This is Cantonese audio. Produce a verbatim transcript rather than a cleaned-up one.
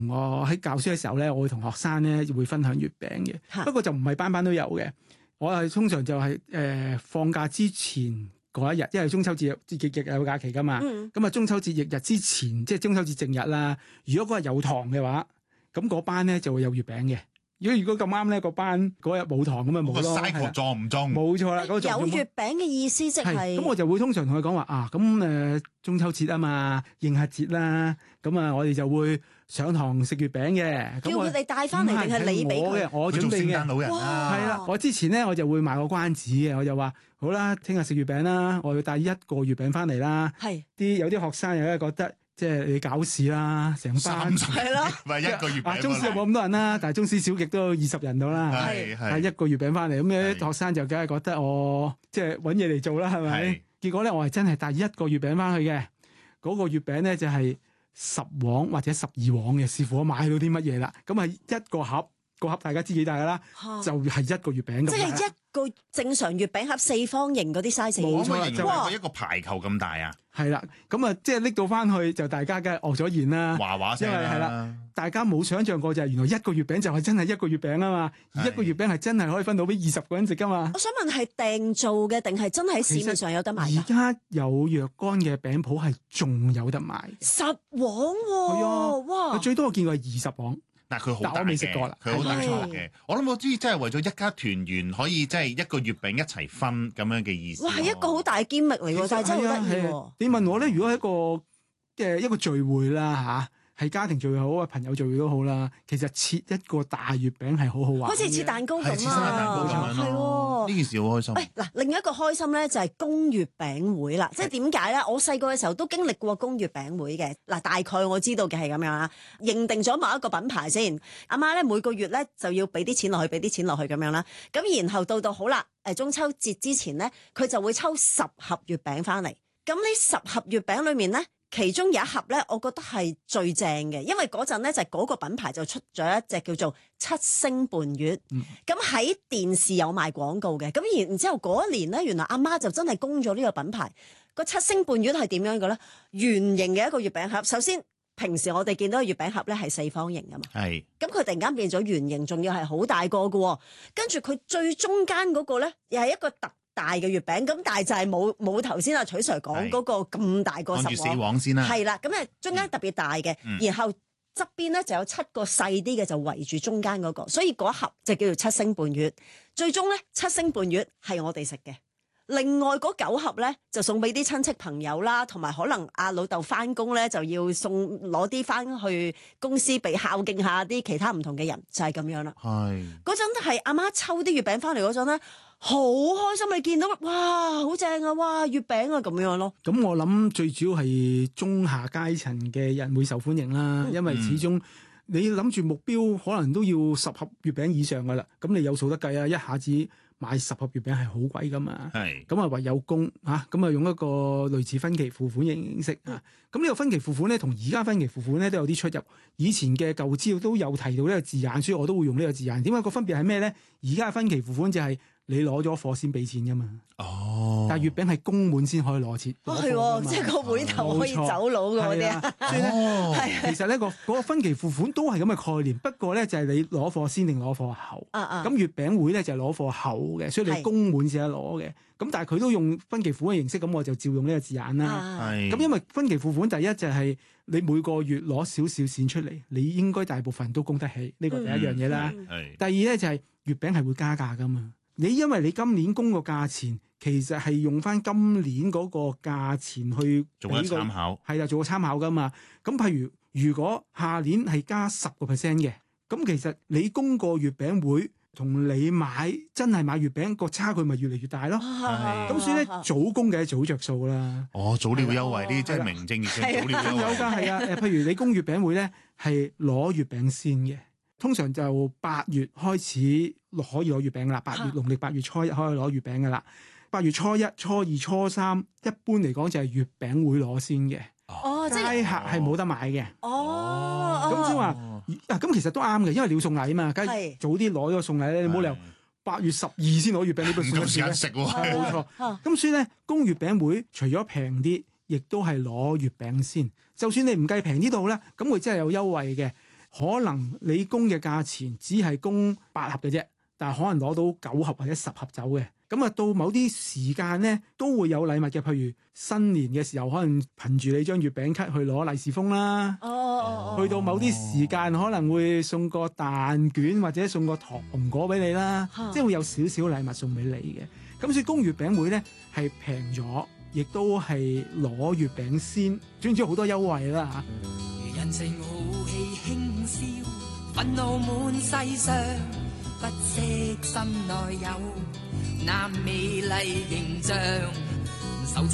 我喺教書嘅時候咧，我會同學生咧會分享月餅嘅，不過就唔係班班都有嘅。我係通常就係、是、誒、呃、放假之前嗰一日，因為中秋節日日有假期噶嘛。咁啊、嗯、中秋節翌日之前，即係中秋節正日啦。如果嗰日有堂嘅話，咁嗰班咧就會有月餅嘅。如果如果咁啱咧，個班嗰日冇堂咁啊冇咯。個 cycle 撞唔中？冇錯啦，嗰、那個、 有月餅嘅意思即係咁，我就會通常同佢講話啊，咁誒、呃、中秋節啊嘛，應下節啦，咁啊我哋就會上堂食月餅嘅。 叫佢哋帶翻嚟定係你俾佢？ 我準備嘅，我準備嘅。聖誕老人啦，係啦，我之前咧我就會賣個關子嘅，我就話好啦，聽日食月餅啦，我要帶一個月餅翻嚟啦。係啲有啲學生又咧覺得。即係你搞事啦，成班係咯， 咪一個月餅。 中史又冇咁多人啦，但係中史小極都二十人到啦。係係一個月餅翻嚟，咁有啲學生就梗係覺得我即係揾嘢嚟做啦，係咪？結果咧，我係真係帶一個月餅翻去嘅。嗰、那個月餅咧就係十黃或者十二黃嘅，視乎我買到啲乜嘢啦。咁係一個盒，個盒大家知幾大噶啦，啊、就係一個月餅咁。 即係一個正常月餅盒四方形嗰啲 size， 冇錯，就係一個排球咁大啊！ 係啦，咁啊，即係拎到翻去就大家梗係惡咗言啦， 話話聲啦。 係啦，大家冇想象過就係原來一個月餅就係真係一個月餅啊嘛，而一個月餅係真係可以分到俾二十個人食噶嘛。 我想問係訂做嘅定係真係喺市面上有得賣？ 而家有若干嘅餅鋪係仲有得賣， 十黃喎， 係啊， 哇！ 最多我見過係二十黃。 但佢好大嘅， 我未食過啦， 佢好大嘅。我諗我知，即係為咗一家團圓，可以即係一個月餅一齊分咁樣嘅意思。 哇，係一個好大嘅堅力嚟喎，但係真係好得意喎。 你問我咧，如果係一個嘅一個聚會啦嚇，係家庭聚會好啊，朋友聚會都好啦，其實切一個大月餅係好好玩， 好似切蛋糕咁啊， 係切蛋糕咁樣咯。呢件事好開心。 誒嗱，另一個開心咧就係供月餅會啦，即係點解咧？我細個嘅時候都經歷過供月餅會嘅。嗱，大概我知道嘅係咁樣啦，認定咗某一個品牌先，阿媽咧每個月咧就要俾啲錢落去，俾啲錢落去咁樣啦。咁然後到到好啦，誒中秋節之前咧，佢就會抽十盒月餅翻嚟。咁呢十盒月餅裏面咧，其中有一盒咧，我覺得係最正嘅，因為嗰陣咧就係嗰個品牌就出咗一隻叫做七星伴月，咁喺、嗯、電視有賣廣告嘅，咁然之後嗰一年咧，原來阿媽就真係供咗呢個品牌。個七星伴月係點樣嘅咧？圓形嘅一個月餅盒，首先平時我哋見到嘅月餅盒咧係四方形噶嘛，係是，咁佢突然間變咗圓形，仲要係好大個嘅，跟住佢最中間嗰個咧又係一個特大嘅月餅，咁但係就係冇冇頭先阿許 Sir 講嗰個咁大個十黃， 按住四黃先啦， 係啦，咁誒中間特別大嘅，嗯、然後側邊咧就有七個細啲嘅就圍住中間嗰、那個，所以嗰盒就叫做七星伴月。最終咧七星伴月係我哋食嘅，另外嗰九盒咧就送俾啲親戚朋友啦，同埋可能阿老豆翻工咧就要送攞啲翻去公司俾孝敬下啲其他唔同嘅人，就係、是、咁樣啦。係嗰陣係阿媽抽啲月餅翻嚟嗰陣咧。好開心！你見到哇，好正啊！哇，月餅啊咁樣咯。 咁我諗最主要係中下階層嘅人會受歡迎啦，嗯、因為始終你諗住目標可能都要十盒月餅以上噶啦。咁你有數得計啊！一下子買十盒月餅係好貴噶嘛。係咁啊，唯有供嚇，咁啊用一個類似分期付款嘅形式啊。咁呢、嗯、個分期付款咧，同而家分期付款咧都有啲出入。以前嘅舊資料都有提到呢個字眼，所以我都會用呢個字眼。點解個分別係咩咧？而家嘅分期付款就係、是。你攞咗貨先俾錢噶嘛？哦，但係月餅係供滿先可以攞錢。 哦，係，即係個會頭可以走佬嗰啲啊。 哦，其實呢個嗰個分期付款都係咁嘅概念，不過咧就係你攞貨先定攞貨後。啊啊。咁月餅會咧就係攞貨後嘅，所以你供滿先得攞嘅。咁但係佢都用分期付款嘅形式，咁我就照用呢個字眼啦。係。咁因為分期付款第一就係你每個月攞少少錢出嚟，你應該大部分都供得起，呢個第一樣嘢啦。係。第二咧就係月餅係會加價噶嘛。你因為你今年供個價錢，其實係用翻今年嗰個價錢去做個參考， 係啦，做個參考噶嘛。咁譬如如果下年係加十個 percent 嘅，咁其實你供個月餅會同你買真係買月餅個差距咪越嚟越大咯。咁所以咧早供嘅早着數啦。 哦，早鳥優惠呢啲真係名正言順早鳥優惠。 有㗎係啊，誒，譬如你供月餅會咧係攞月餅先嘅。通常就八月開始可以攞月餅噶啦，八月農曆八月初一可以攞月餅噶啦。八月初一、初二、初三，一般嚟講就係月餅會攞先嘅。哦，即係街客係冇得買嘅。哦，咁即係話啊，咁其實都啱嘅，因為你要送禮啊嘛，梗係早啲攞咗送禮咧，你冇理由八月十二先攞月餅，呢個算唔算食喎？ 冇錯。咁所以咧，供月餅會除咗平啲，亦都係攞月餅先。就算你唔計平呢度咧，咁佢真係有優惠嘅。 可能你供嘅價錢只係供八盒嘅啫，但係可能攞到九盒或者十盒走嘅。咁啊，到某啲時間咧都會有禮物嘅，譬如新年嘅時候，可能憑住你張月餅卡去攞利是封啦。 哦哦去到某啲時間可能會送個蛋卷或者送個糖果俾你啦， 哦即係會有少少禮物送俾你嘅。咁所以供月餅會咧係平咗，亦都係攞月餅先，總之好多優惠啦嚇。 人情豪氣輕笑，憤怒滿世上，不惜心內有那美麗形象。